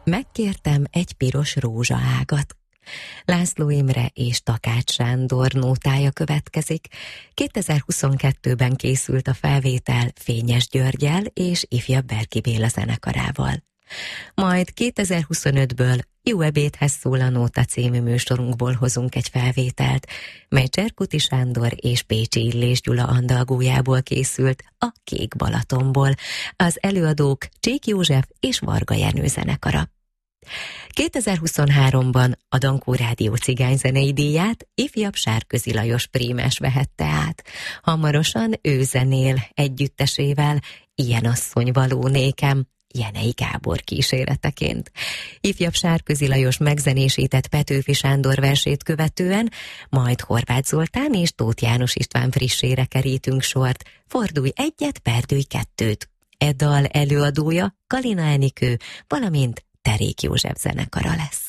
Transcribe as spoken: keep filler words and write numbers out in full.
Megkértem egy piros rózsaágat. László Imre és Takács Sándor nótája következik. kétezer-huszonkettőben készült a felvétel Fényes Györggyel és Ifjabb Berki Béla zenekarával. Majd kétezer-huszonötből Jó ebédhez szól a nóta című műsorunkból hozunk egy felvételt, mely Cserkuti Sándor és Pécsi Illés Gyula andalgójából készült a Kék Balatonból, az előadók Csík József és Varga Jenő zenekara. kétezer-huszonháromban a Dankó Rádió cigányzenei díját ifjabb Sárközi Lajos prímes vehette át. Hamarosan ő zenél együttesével Ilyen asszony való nékem, Jenei Gábor kíséreteként. Ifjabb Sárközi Lajos megzenésített Petőfi Sándor versét követően, majd Horváth Zoltán és Tóth János István frissére kerítünk sort, Fordulj egyet, perdülj kettőt. E dal előadója Kalina Enikő, valamint Terék József zenekara lesz.